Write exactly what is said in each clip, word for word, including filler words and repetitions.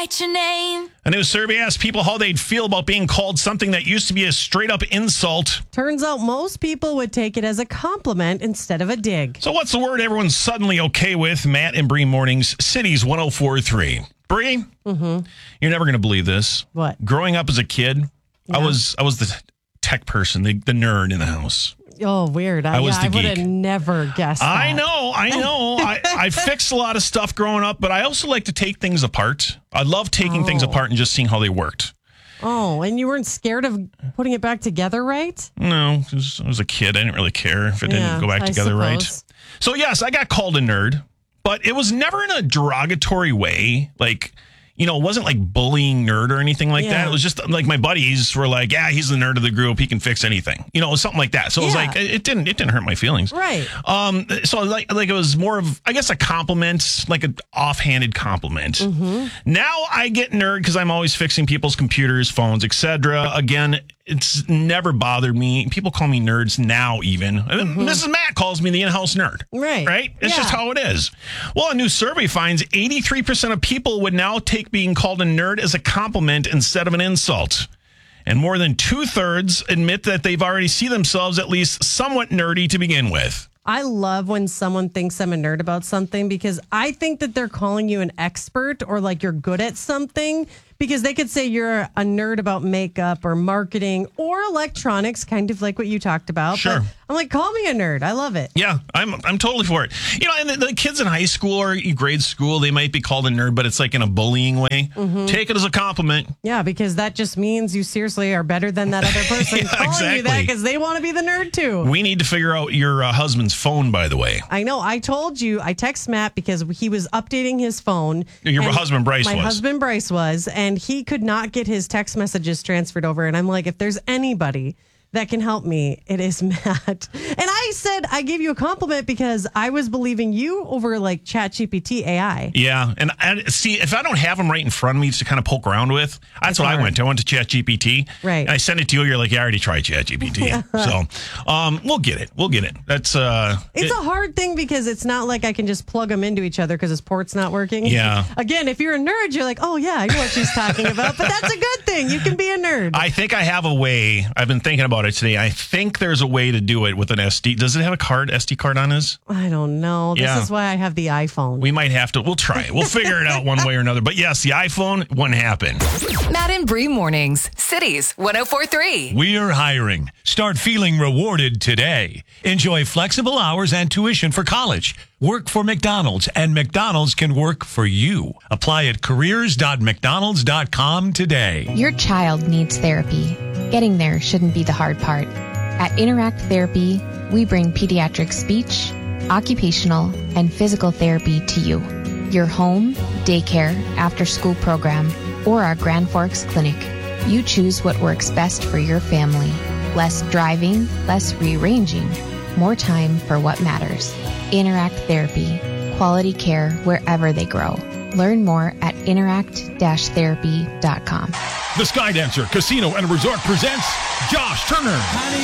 write your name. A new survey asked people how they'd feel about being called something that used to be a straight up insult. Turns out most people would take it as a compliment instead of a dig. So what's the word everyone's suddenly okay with? Matt and Bree Mornings, Cities one oh four point three. Bree, mm-hmm. You're never going to believe this. What? Growing up as a kid, Yeah. I was I was the tech person, the, the nerd in the house. Oh, weird. I, I was yeah, the I would have geek. never guessed that. I know, I know. I, I fixed a lot of stuff growing up, but I also like to take things apart. I love taking Oh. things apart and just seeing how they worked. Oh, and you weren't scared of putting it back together, right? No, 'cause I was a kid. I didn't really care if it didn't Yeah, go back I together right. suppose. So, yes, I got called a nerd, but it was never in a derogatory way. Like, you know, it wasn't like bullying nerd or anything like Yeah. that. It was just like my buddies were like, yeah, he's the nerd of the group. He can fix anything. You know, it was something like that. So it was Yeah. like, it didn't, it didn't hurt my feelings. Right. Um, so like, like it was more of, I guess, a compliment, like an offhanded compliment. Mm-hmm. Now I get nerd because I'm always fixing people's computers, phones, et cetera. Again, it's never bothered me. People call me nerds now, even. Mm-hmm. Missus Matt calls me the in-house nerd. Right. Right? It's Yeah. just how it is. Well, a new survey finds eighty-three percent of people would now take being called a nerd as a compliment instead of an insult. And more than two-thirds admit that they've already see themselves at least somewhat nerdy to begin with. I love when someone thinks I'm a nerd about something because I think that they're calling you an expert or like you're good at something because they could say you're a nerd about makeup or marketing or electronics, kind of like what you talked about. Sure. But I'm like, call me a nerd. I love it. Yeah, I'm I'm totally for it. You know, and the, the kids in high school or grade school, they might be called a nerd, but it's like in a bullying way. Mm-hmm. Take it as a compliment. Yeah, because that just means you seriously are better than that other person Yeah, calling you that exactly. because they want to be the nerd too. We need to figure out your uh, husband's phone, by the way. I know. I told you. I text Matt because he was updating his phone. Your and husband, Bryce, my was. husband, Bryce, was. And he could not get his text messages transferred over. And I'm like, if there's anybody that can help me, it is Matt. And I said, I gave you a compliment because I was believing you over like ChatGPT A I. Yeah, and, and see, if I don't have them right in front of me to kind of poke around with, that's what I hard. went to. I went to ChatGPT. Right. And I sent it to you. You're like, yeah, I already tried ChatGPT. So um, we'll get it. We'll get it. That's uh, It's it- a hard thing because it's not like I can just plug them into each other because his port's not working. Yeah. Again, if you're a nerd, you're like, oh, yeah, I know what she's talking about. But that's a good thing. You can be a nerd. I think I have a way. I've been thinking about it today. I think there's a way to do it with an S D. Does it have a card, S D card on this? I don't know. This Yeah. is why I have the iPhone. We might have to. We'll try it. We'll figure it out one way or another. But yes, the iPhone wouldn't happen. Matt and Bree Mornings, Cities one oh four point three. We're hiring. Start feeling rewarded today. Enjoy flexible hours and tuition for college. Work for McDonald's, and McDonald's can work for you. Apply at careers dot mcdonalds dot com today. Your child needs therapy. Getting there shouldn't be the hard part. At Interact Therapy, we bring pediatric speech, occupational, and physical therapy to you. Your home, daycare, after-school program, or our Grand Forks clinic. You choose what works best for your family. Less driving, less rearranging, more time for what matters. Interact Therapy. Quality care wherever they grow. Learn more at interact dash therapy dot com. The Skydancer Casino and Resort presents Josh Turner.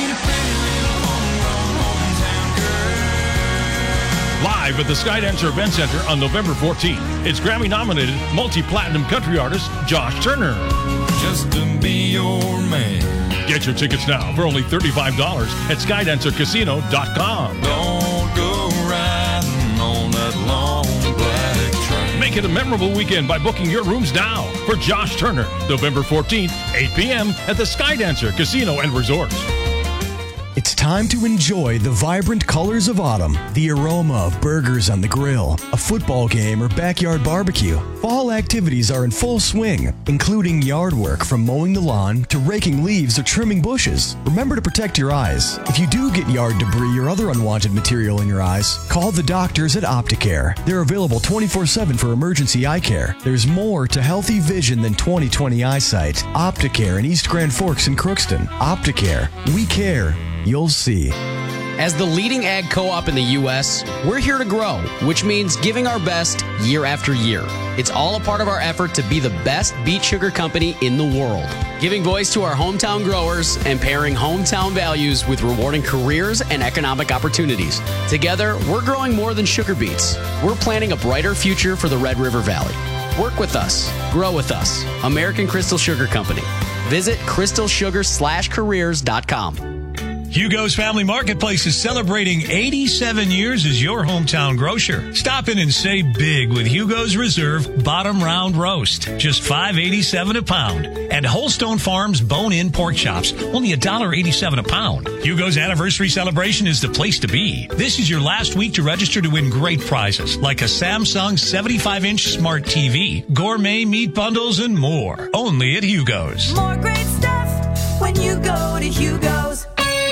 Live at the Skydancer Event Center on November fourteenth. It's Grammy-nominated multi-platinum country artist Josh Turner. Just to be your man. Get your tickets now for only thirty-five dollars at skydancer casino dot com. Don't go riding on that long black train. Make it a memorable weekend by booking your rooms now for Josh Turner, November fourteenth, eight p.m. at the Skydancer Casino and Resort. It's time to enjoy the vibrant colors of autumn, the aroma of burgers on the grill, a football game, or backyard barbecue. Fall activities are in full swing, including yard work from mowing the lawn to raking leaves or trimming bushes. Remember to protect your eyes. If you do get yard debris or other unwanted material in your eyes, call the doctors at Opticare. They're available twenty-four seven for emergency eye care. There's more to healthy vision than twenty twenty eyesight. Opticare in East Grand Forks and Crookston. Opticare. We care. You'll see. As the leading ag co-op in the U S, we're here to grow, which means giving our best year after year. It's all a part of our effort to be the best beet sugar company in the world, giving voice to our hometown growers and pairing hometown values with rewarding careers and economic opportunities. Together, we're growing more than sugar beets. We're planting a brighter future for the Red River Valley. Work with us. Grow with us. American Crystal Sugar Company. Visit crystal sugar slash careers dot com. Hugo's Family Marketplace is celebrating eighty-seven years as your hometown grocer. Stop in and save big with Hugo's Reserve Bottom Round Roast, just five eighty-seven a pound. And Holstone Farms Bone-In Pork Chops, only one eighty-seven a pound. Hugo's anniversary celebration is the place to be. This is your last week to register to win great prizes, like a Samsung seventy-five inch smart T V, gourmet meat bundles, and more. Only at Hugo's. More great stuff when you go to Hugo's.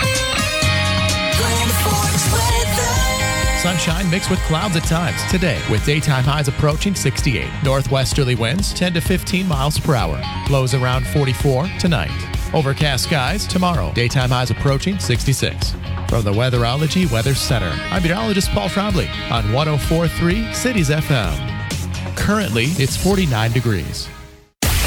Sunshine mixed with clouds at times today, with daytime highs approaching sixty-eight. Northwesterly winds ten to fifteen miles per hour. Lows around forty-four tonight. Overcast skies tomorrow. Daytime highs approaching sixty-six. From the Weatherology Weather Center, I'm meteorologist Paul Trombley on one oh four point three Cities F M. Currently, it's forty-nine degrees.